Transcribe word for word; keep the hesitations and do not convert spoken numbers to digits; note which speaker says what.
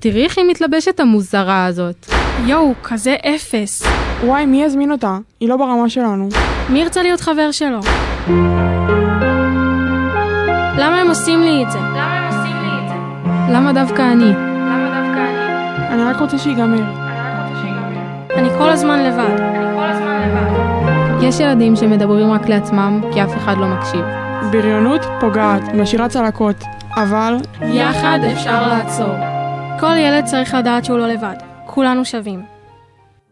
Speaker 1: תראי איך היא מתלבשת המוזרה הזאת.
Speaker 2: יואו, כזה אפס.
Speaker 3: וואי, מי יזמין אותה? היא לא ברמה שלנו.
Speaker 2: מי ירצה להיות חבר שלו? למה הם עושים לי את זה? למה הם עושים לי את זה?
Speaker 1: למה דווקא אני?
Speaker 2: למה דווקא אני?
Speaker 3: אני רק רוצה שיגמר.
Speaker 2: אני כל הזמן לבד. אני כל הזמן לבד.
Speaker 1: יש ילדים שמדברים רק לעצמם כי אף אחד לא מקשיב.
Speaker 3: בריונות פוגעת, משאירה צלקות, אבל
Speaker 2: יחד אפשר לעצור. כל ילד צריך לדעת שהוא לא לבד. כולנו שווים.